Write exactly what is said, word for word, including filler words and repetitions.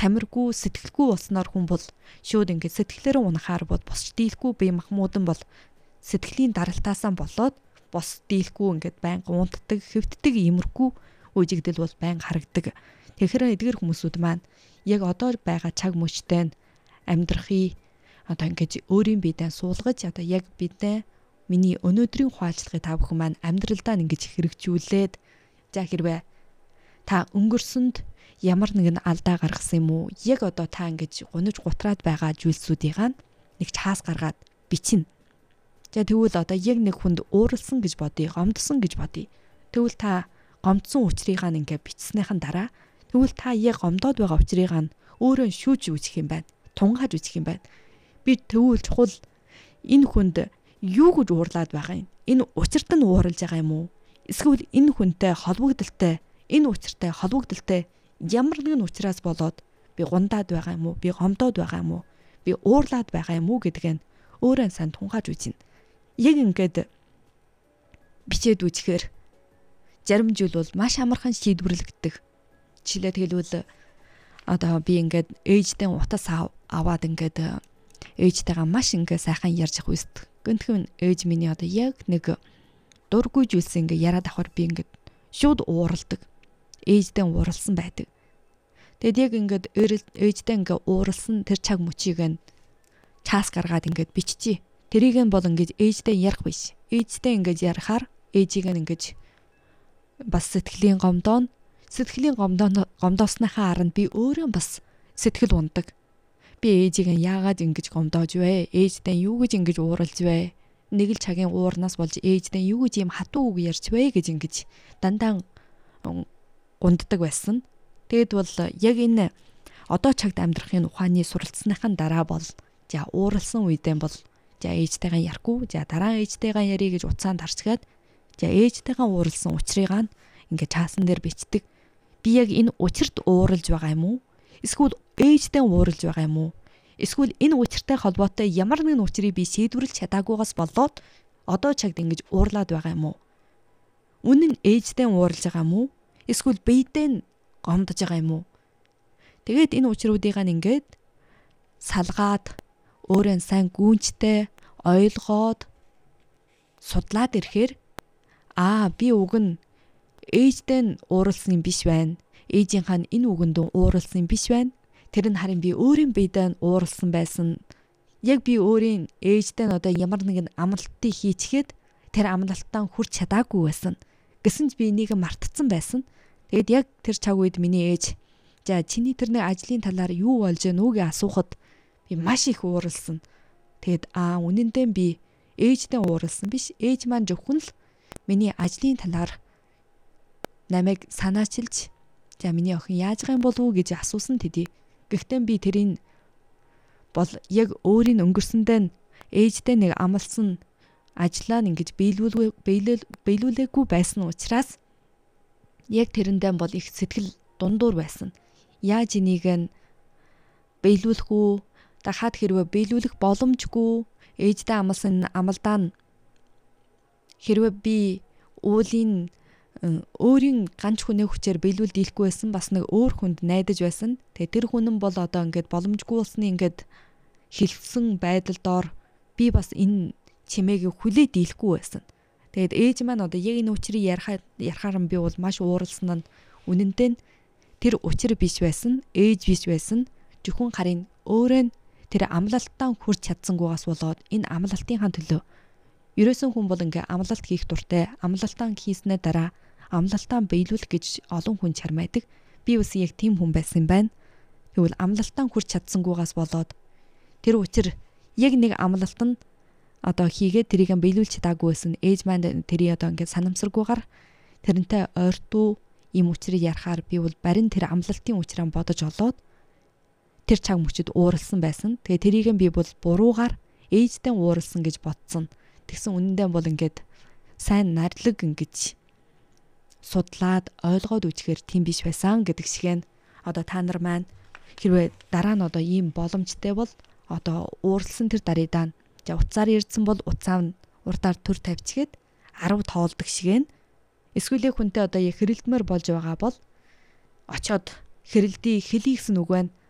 тамиргүй сэтгэлгүй болсноор хүн бол шууд ингээд сэтгэлээрээ унахаар бол босч дийлэхгүй бие махбодон бол сэтгэлийн даралтаасаа болоод бос дийлэхгүй ингээд байнга унтдаг, хэвтдэг, иймэрхүү үжигдэл бол байнга харагдаг. Тэгэхээр эдгээр хүмүүсүүд маань яг одоо байгаа цаг мөчтэй амьдрахыг одоо ингээд өөрийн биедээ суулгаж одоо яг бидээ миний өнөөдрийн хуайлцлагыг та бүхэн маань амьдралдаа ингэж хэрэгжүүлээд за хэрвээ та өнгөрсөнд ямар нэгэн алдаа гаргасан юм уу? Яг одоо та ингэж гуниж гутраад байгаа зүйлсүүдийг нэг чаас гаргаад бичнэ. За тэгвэл одоо яг нэг хүнд ууралсан гэж бодъё, гомдсон гэж бодъё. Тэгвэл та гомдсон учрыг ингээ бичснийхэн дараа тэгвэл та яг гомдоод байгаа учрыг өөрөө шүүж үзэх юм байна. Тунгааж үзэх юм байна. Би тэгвэл чухал энэ хүнд юу гэж уурлаад байгаа юм? Энэ учирт нь ууралж байгаа юм уу? Эсвэл энэ хүнтэй холбогдолтой, энэ учиртай холбогдолтой ямар нэгэн учраас болоод би гундаад байгаа юм уу? Би гомдоод байгаа юм уу? Би уурлаад байгаа юм уу гэдгийг өөрөө сайн тунгааж үзнэ. Яг ингээд бичээд үзэхээр зарим зүйл бол маш амархан шийдвэрлэгддэг. Жишээлбэл хэлбэл одоо би ингээд ээжтэй утас аваад ингээд ээжтэйгээ маш ингээд сайхан ярьж ах үст. Гэнтхэн ээж миний одоо яг нэг дургүй зүйлс ингээд яриад авахар би ингээд шууд ууралдаг. Ээжтэй ууралсан байдаг. Тэгэд яг ингээд ээжтэй ингээд ууралсан тэр цаг мөчийг нь чаас гаргаад ингээд биччихье. Тэрийг нь бол ингээд ээжтэй ярих биш. Ээжтэй ингээд ярихаар ээжийг нь ингээд бас сэтгэлийн гомдоо сэтгэлийн гомдоо гомдоосныхаа харанд би өөрөө бас сэтгэл ундаг. Би ээжийг нь яагаад ингэж гомдоож вэ? Ээжтэй юу гэж ингэж ууралж вэ? Нэг л цагийн уурнаас болж ээжтэй юу гэж юм хатуу үг ярьж вэ гэж ингэж дандаа гунддаг байсан. Тэгэд бол яг энэ одоо цагт амьдрахын ухааны суралцсныхан дараа бол за ууралсан үедээ бол за ээжтэйгээ ярихгүй, за дараа ээжтэйгээ ярих гэж уцаанд харцгаад за ээжтэйгээ ууралсан учрыг ингээд чаасан дээр бичдэг. Би яг энэ учирт ууралж байгаа юм уу? Эсвэл ээжтэй ууралж байгаа юм уу? Эсвэл энэ учиртай холбоотой ямар нэгэн учрыг би шийдвэрлэж чадаагүйгаас болоод одоо цагт ингэж уурлаад байгаа юм уу? Үнэн нь ээжтэй ууралж байгаа юм уу? Эсвэл биедээ гомдож байгаа юм уу? Тэгээд энэ учруудыг ингээд салгаад өөрөө сайн гүнжтэй ойлгоод судлаад ирэхээр аа би уг нь ээжтэй ууралсан юм биш байна. Ээжийнхэн энэ үгэнд ууралсан юм биш байна. Тэр нь харин би өөрийн биедээ ууралсан байсан. Яг би өөрийн ээжтэй нь одоо ямар нэгэн амлалтыг хийчихэд тэр амлалтаа хүрч чадаагүй байсан. Гэсэн ч би энийг мартцсан байсан. Тэгэд яг тэр цаг үед миний ээж за чиний тэр нэг ажлын талаар юу болж гэнэ үгээ асуухад би маш их ууралсан. Тэгэд аа үнэндээ би ээжтэй ууралсан биш. Ээж маань зөвхөн л миний ажлын талаар намайг санаачилж за миний охин яаж байгаа юм болов уу гэж асуусан тэдий. Гэхдээ би тэрийг бол яг өөрийн өнгөрсөндөө ээжтэй нэг амлсан ажлаа ингэж биелүүлгүй биелүүлээгүй байсан учраас яг тэрэндээ бол их сэтгэл дундуур байсан. Яаж энийг нь биелүүлэх үү? Дахиад хэрвээ биелүүлэх боломжгүй ээжтэй амлсан амлдаа нь хэрвээ би уулын өөрийн ганц хүнээ хүчээр биелүүл дийлэхгүй байсан бас нэг өөр хүнд найдаж байсан. Тэгээ тэр хүн нь бол одоо ингээд боломжгүй болсны ингээд хэлсэн байдал доор би бас энэ чимээгийг хүлээ дийлэхгүй байсан. Тэгээд ээж маань одоо яг энэ учрыг ярихаар ярихаар би бол маш ууралсан нь үнэнтэй тэр учир биш байсан, ээж биш байсан. Зөвхөн харин өөрөө тэр амлалтаа хүрч чадсангүйгаас болоод энэ амлалтынхаа төлөө ерөөсөн хүн бол ингээ амлалт хийх дуртай. Амлалтаа хийснээр дараа амлалтаа биелүүлэх гэж олон хүн чармайдаг. Би бас яг тийм хүн байсан юм байна. Тэгвэл амлалтаа хүрч чадсангүйгаас болоод тэр учир яг нэг амлалт нь одоо хийгээд тэрийг биелүүлж чадаагүй байсан. Ээж маань тэрийг одоо ингээ санамсаргүйгээр тэрнтэй ойртуу ийм учрыг ярахаар би бол барин тэр амлалтын учраа бодож олоод тэр цаг мөчид ууралсан байсан. Тэгээ тэрийг би бол буруугаар ээжтэй ууралсан гэж бодсон. Тэгсэн үнэндээ бол ингээд сайн нардлаг ингэж судлаад ойлгоод үжихээр тийм биш байсан гэдэг шиг нь одоо та нар маань хэрвээ дараа нь одоо ийм боломжтой бол одоо ууралсан тэр даридаа за уцаар ирдсэн бол уцаа нь урдаар төр тавьчихгээд арав тоолдог шиг нь эсвэл хүнтэй одоо яг хэрэлдмээр болж байгаа бол очоод хэрэлдий хэлий гэсэн үг байна.